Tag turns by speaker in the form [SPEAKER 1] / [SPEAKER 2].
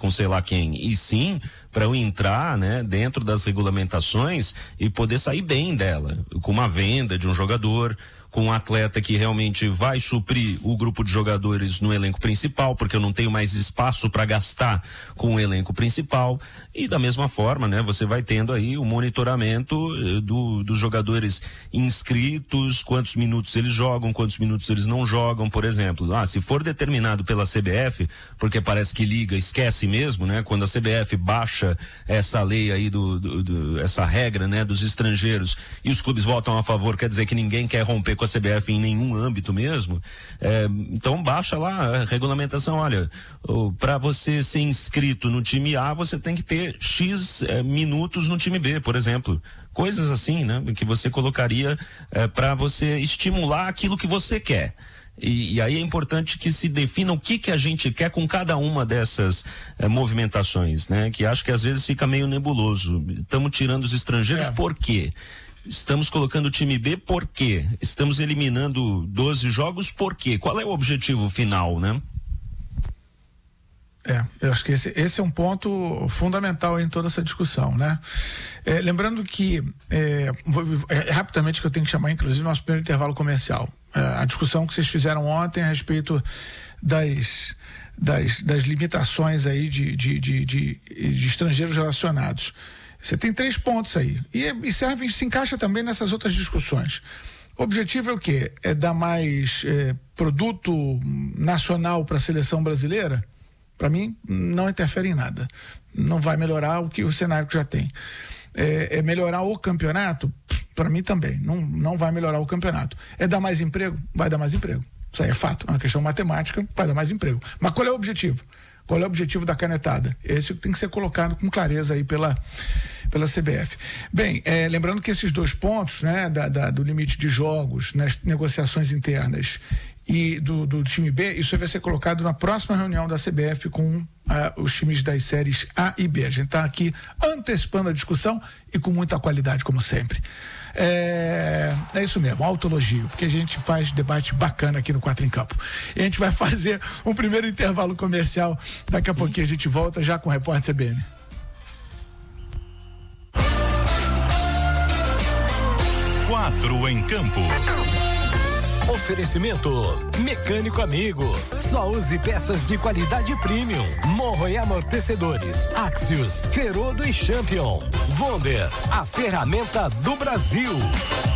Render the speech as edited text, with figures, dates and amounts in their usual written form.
[SPEAKER 1] com sei lá quem, e sim para eu entrar, né, dentro das regulamentações e poder sair bem dela, com uma venda de um jogador, com um atleta que realmente vai suprir o grupo de jogadores no elenco principal, porque eu não tenho mais espaço para gastar com o elenco principal. E da mesma forma, né, você vai tendo aí o monitoramento dos jogadores inscritos, quantos minutos eles jogam, quantos minutos eles não jogam, por exemplo. Se for determinado pela CBF, porque parece que liga, esquece mesmo, né, quando a CBF baixa essa lei aí essa regra, né, dos estrangeiros, e os clubes votam a favor, quer dizer que ninguém quer romper com a CBF em nenhum âmbito mesmo. Então baixa lá a regulamentação, olha, para você ser inscrito no time A, você tem que ter X minutos no time B, por exemplo. Coisas assim, né, que você colocaria para você estimular aquilo que você quer. E aí é importante que se defina o que a gente quer com cada uma dessas movimentações, né? Que acho que às vezes fica meio nebuloso. Estamos tirando os estrangeiros por quê? Estamos colocando o time B por quê? Estamos eliminando 12 jogos por quê? Qual é o objetivo final, né?
[SPEAKER 2] Eu acho que esse é um ponto fundamental em toda essa discussão, né? Lembrando que, rapidamente que eu tenho que chamar, inclusive, nosso primeiro intervalo comercial. A discussão que vocês fizeram ontem a respeito das limitações aí de estrangeiros relacionados. Você tem 3 pontos aí. E se encaixa também nessas outras discussões. O objetivo é o quê? É dar mais produto nacional para a seleção brasileira? Para mim, não interfere em nada. Não vai melhorar o cenário que já tem. Melhorar o campeonato? Para mim também. Não vai melhorar o campeonato. É dar mais emprego? Vai dar mais emprego. Isso aí é fato. É uma questão matemática, vai dar mais emprego. Mas qual é o objetivo? Qual é o objetivo da canetada? Esse tem que ser colocado com clareza aí pela CBF. Bem, lembrando que esses 2 pontos, né, do limite de jogos nas negociações internas e do time B, isso vai ser colocado na próxima reunião da CBF com os times das séries A e B. A gente está aqui antecipando a discussão e com muita qualidade, como sempre. É isso mesmo, autoelogio, porque a gente faz debate bacana aqui no 4 em Campo. E a gente vai fazer um primeiro intervalo comercial. Daqui a pouquinho a gente volta já com o Repórter CBN.
[SPEAKER 3] Quatro em Campo.
[SPEAKER 4] Oferecimento Mecânico Amigo. Só use peças de qualidade premium. Morro e amortecedores. Axios, Ferodo e Champion. Wonder, a ferramenta do Brasil.